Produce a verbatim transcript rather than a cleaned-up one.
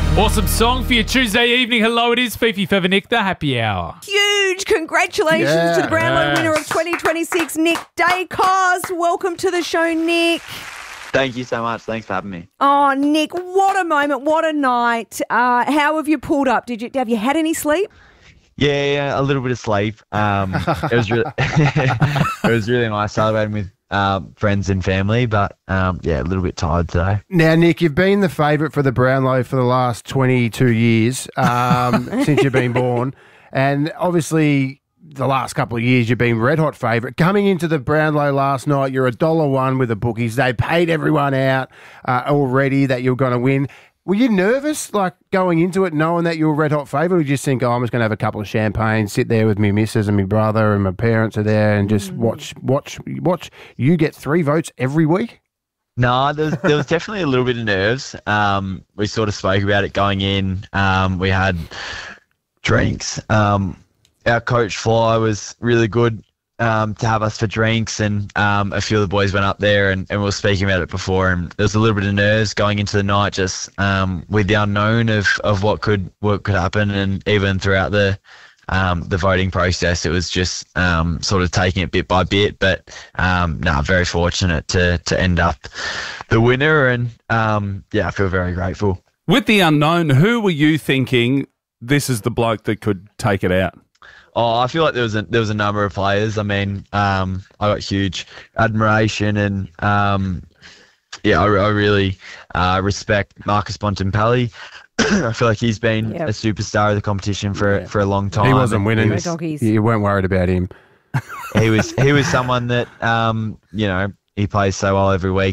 Awesome song for your Tuesday evening. Hello, it is Fifi Feather Nick, the happy hour. Huge congratulations Yeah, to the Brownlow yes. winner of twenty twenty-six, Nick Dacos. Welcome to the show, Nick. Thank you so much. Thanks for having me. Oh, Nick, what a moment, what a night. Uh, how have you pulled up? Did you have you had any sleep? Yeah, yeah, a little bit of sleep. Um, it was really, it was really nice celebrating with um, friends and family, but um, yeah, a little bit tired today. Now, Nick, you've been the favourite for the Brownlow for the last twenty-two years um, since you've been born. And obviously, the last couple of years, you've been red-hot favourite. Coming into the Brownlow last night, you're a dollar one with the bookies. They paid everyone out uh, already that you're going to win. Were you nervous, like, going into it, knowing that you were red-hot favourite, or did you just think, oh, I'm just going to have a couple of champagne, sit there with me missus and my brother and my parents are there and just watch watch, watch you get three votes every week? No, there was, there was definitely a little bit of nerves. Um, we sort of spoke about it going in. Um, we had drinks. Um, our coach, Fly, was really good um, to have us for drinks, and um, a few of the boys went up there, and, and we were speaking about it before, and there was a little bit of nerves going into the night, just um, with the unknown of, of what could what could happen, and even throughout the um, the voting process, it was just um, sort of taking it bit by bit. But um, no, very fortunate to to end up the winner, and um, yeah, I feel very grateful. With the unknown, who were you thinking this is the bloke that could take it out? Oh, I feel like there was a there was a number of players. I mean, um, I got huge admiration, and um, yeah, I, I really uh, respect Marcus Bontempelli. I feel like he's been Yep. a superstar of the competition for for a long time. He wasn't and winning. He was, Doggies. You weren't worried about him. he was he was someone that um, you know, he plays so well every week.